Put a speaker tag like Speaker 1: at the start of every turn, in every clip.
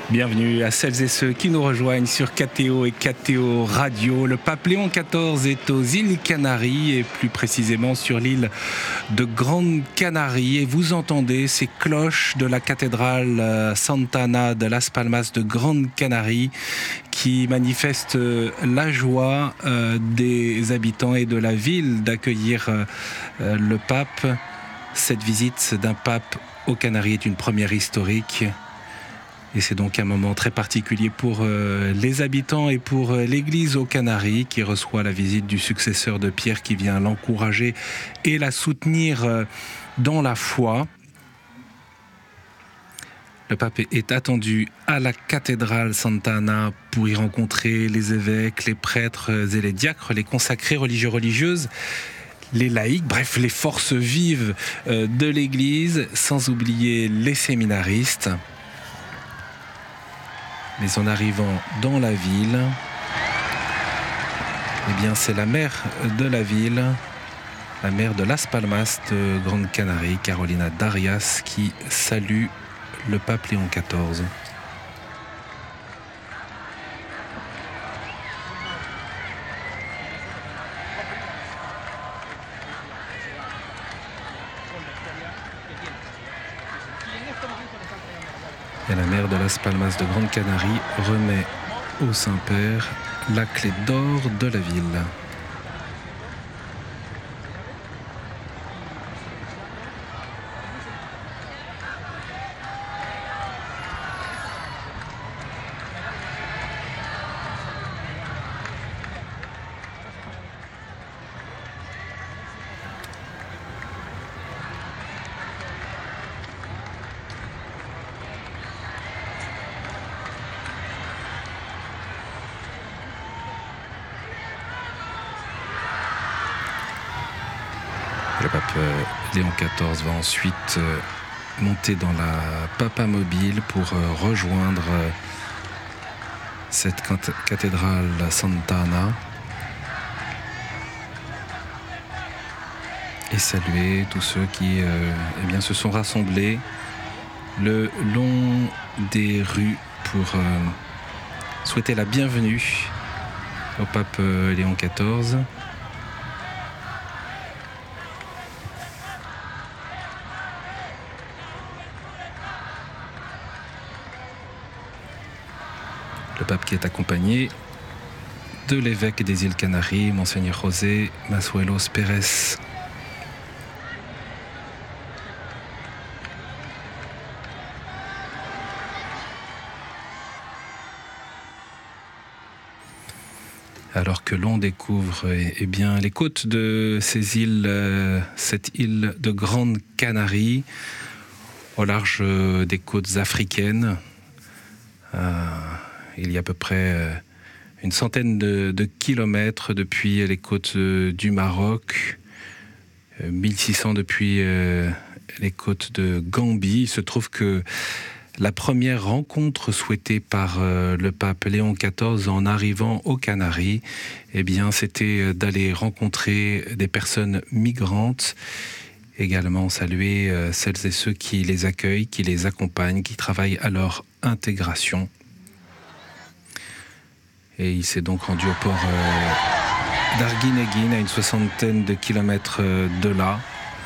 Speaker 1: Bienvenue à celles et ceux qui nous rejoignent sur KTO et KTO Radio. Le pape Léon XIV est aux îles Canaries et plus précisément sur l'île de Grande Canarie. Et vous entendez ces cloches de la cathédrale Santa Ana de Las Palmas de Grande Canarie qui manifestent la joie des habitants et de la ville d'accueillir le pape. Cette visite d'un pape aux Canaries est une première historique. Et c'est donc un moment très particulier pour les habitants et pour l'église aux Canaries qui reçoit la visite du successeur de Pierre qui vient l'encourager et la soutenir dans la foi. Le pape est attendu à la cathédrale Santa Ana pour y rencontrer les évêques, les prêtres et les diacres, les consacrés religieuses, les laïcs, bref, les forces vives de l'église, sans oublier les séminaristes. Mais en arrivant dans la ville, eh bien c'est la maire de la ville, la maire de Las Palmas de Grande Canarie, Carolina Darias, qui salue le pape Léon XIV. Et la maire de Las Palmas de Grande Canarie remet au Saint-Père la clé d'or de la ville. Le pape Léon XIV va ensuite monter dans la Papamobile pour rejoindre cette cathédrale Santa Ana et saluer tous ceux qui se sont rassemblés le long des rues pour souhaiter la bienvenue au pape Léon XIV. Le pape qui est accompagné de l'évêque des îles Canaries, Monseigneur José Masuelos Pérez. Alors que l'on découvre les côtes de ces îles, cette île de Grande Canarie, au large des côtes africaines, il y a à peu près une centaine de kilomètres depuis les côtes du Maroc, 1600 depuis les côtes de Gambie. Il se trouve que la première rencontre souhaitée par le pape Léon XIV en arrivant aux Canaries, c'était d'aller rencontrer des personnes migrantes, également saluer celles et ceux qui les accueillent, qui les accompagnent, qui travaillent à leur intégration. Et il s'est donc rendu au port d'Arguineguín, à une soixantaine de kilomètres de là,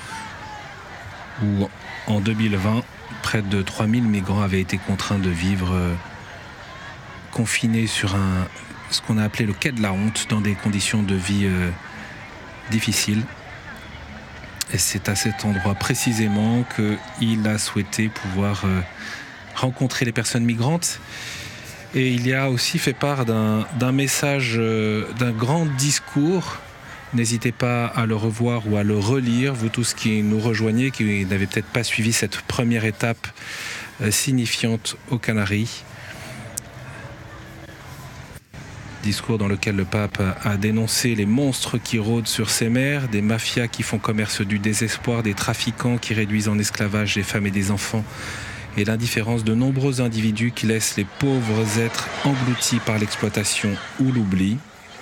Speaker 1: où en 2020, près de 3000 migrants avaient été contraints de vivre confinés sur ce qu'on a appelé le quai de la honte, dans des conditions de vie difficiles. Et c'est à cet endroit précisément qu'il a souhaité pouvoir rencontrer les personnes migrantes. Et il y a aussi fait part d'un message, d'un grand discours. N'hésitez pas à le revoir ou à le relire, vous tous qui nous rejoignez, qui n'avez peut-être pas suivi cette première étape signifiante aux Canaries. Discours dans lequel le pape a dénoncé les monstres qui rôdent sur ces mers, des mafias qui font commerce du désespoir, des trafiquants qui réduisent en esclavage les femmes et des enfants, et l'indifférence de nombreux individus qui laissent les pauvres êtres engloutis par l'exploitation ou l'oubli.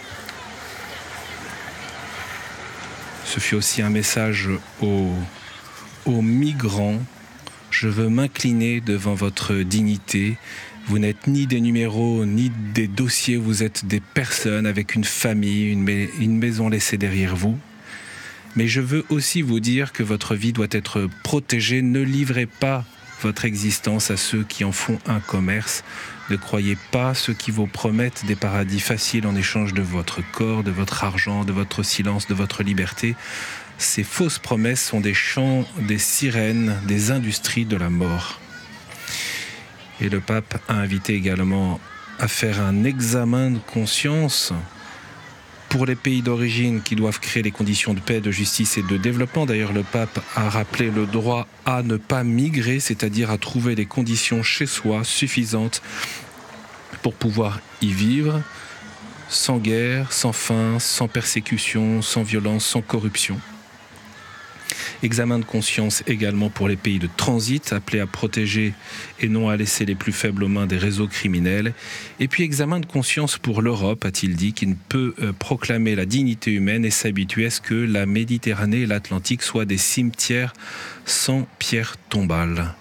Speaker 1: Ce fut aussi un message aux migrants. Je veux m'incliner devant votre dignité. Vous n'êtes ni des numéros, ni des dossiers, vous êtes des personnes avec une famille, une maison laissée derrière vous. Mais je veux aussi vous dire que votre vie doit être protégée. Ne livrez pas votre existence à ceux qui en font un commerce. Ne croyez pas ceux qui vous promettent des paradis faciles en échange de votre corps, de votre argent, de votre silence, de votre liberté. Ces fausses promesses sont des chants, des sirènes, des industries de la mort. Et le pape a invité également à faire un examen de conscience pour les pays d'origine qui doivent créer les conditions de paix, de justice et de développement. D'ailleurs, le pape a rappelé le droit à ne pas migrer, c'est-à-dire à trouver les conditions chez soi suffisantes pour pouvoir y vivre, sans guerre, sans faim, sans persécution, sans violence, sans corruption. Examen de conscience également pour les pays de transit, appelés à protéger et non à laisser les plus faibles aux mains des réseaux criminels. Et puis examen de conscience pour l'Europe, a-t-il dit, qui ne peut proclamer la dignité humaine et s'habituer à ce que la Méditerranée et l'Atlantique soient des cimetières sans pierre tombale.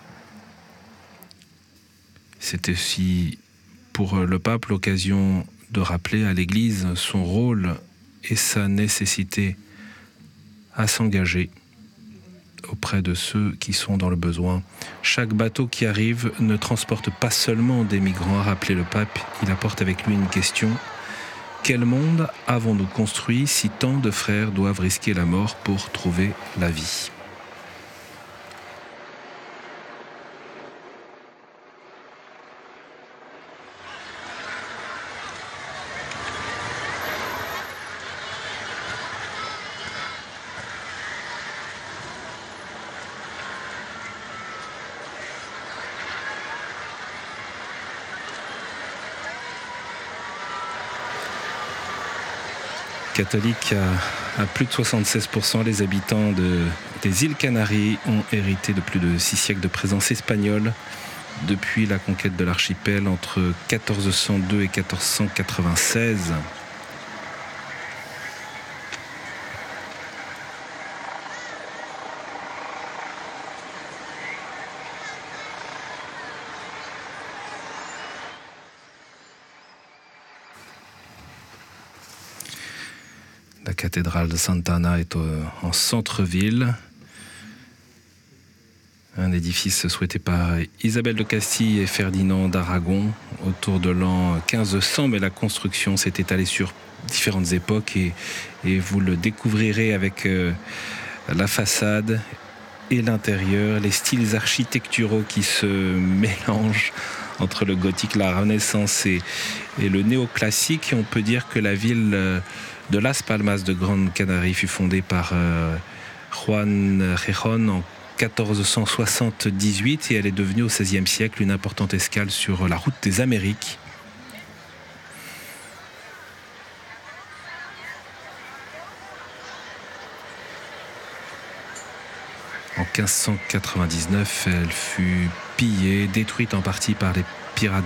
Speaker 1: C'est aussi pour le pape l'occasion de rappeler à l'Église son rôle et sa nécessité à s'engager auprès de ceux qui sont dans le besoin. Chaque bateau qui arrive ne transporte pas seulement des migrants, a rappelé le pape. Il apporte avec lui une question. Quel monde avons-nous construit si tant de frères doivent risquer la mort pour trouver la vie ? Catholique à plus de 76%, les habitants des îles Canaries ont hérité de plus de 6 siècles de présence espagnole depuis la conquête de l'archipel entre 1402 et 1496. La cathédrale de Santa Ana est en centre-ville. Un édifice souhaité par Isabelle de Castille et Ferdinand d'Aragon autour de l'an 1500, mais la construction s'est étalée sur différentes époques et vous le découvrirez avec la façade et l'intérieur, les styles architecturaux qui se mélangent entre le gothique, la Renaissance et le néoclassique. Et on peut dire que la ville de Las Palmas de Grande Canarie fut fondée par Juan Gijón en 1478 et elle est devenue au XVIe siècle une importante escale sur la route des Amériques. En 1599, elle fut pillée, détruite en partie par les pirates